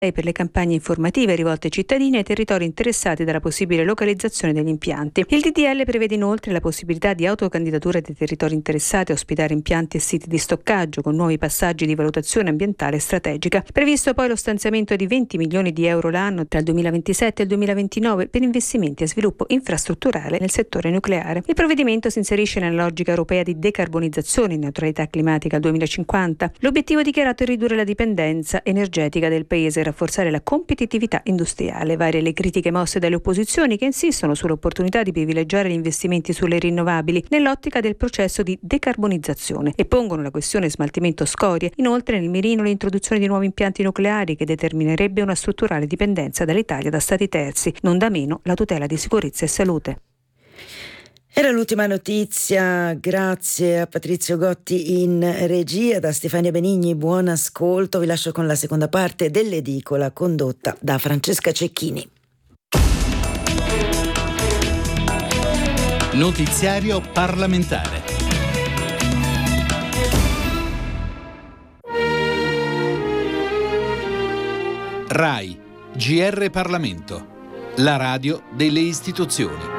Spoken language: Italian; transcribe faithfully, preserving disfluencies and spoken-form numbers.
per le campagne informative rivolte ai cittadini e ai territori interessati dalla possibile localizzazione degli impianti. Il D D L prevede inoltre la possibilità di autocandidatura dei territori interessati a ospitare impianti e siti di stoccaggio con nuovi passaggi di valutazione ambientale strategica. Previsto poi lo stanziamento di venti milioni di euro l'anno tra il duemilaventisette e il duemilaventinove per investimenti e sviluppo infrastrutturale nel settore nucleare. Il provvedimento si inserisce nella logica europea di decarbonizzazione e neutralità climatica al duemilacinquanta. L'obiettivo dichiarato è ridurre la dipendenza energetica del paese, rafforzare la competitività industriale. Varie le critiche mosse dalle opposizioni che insistono sull'opportunità di privilegiare gli investimenti sulle rinnovabili nell'ottica del processo di decarbonizzazione e pongono la questione smaltimento scorie. Inoltre nel mirino l'introduzione di nuovi impianti nucleari che determinerebbe una strutturale dipendenza dall'Italia da stati terzi, non da meno la tutela di sicurezza e salute. Era l'ultima notizia, grazie a Patrizio Gotti in regia, da Stefania Benigni, buon ascolto. Vi lascio con la seconda parte dell'edicola condotta da Francesca Cecchini. Notiziario parlamentare. RAI, G R Parlamento, la radio delle istituzioni.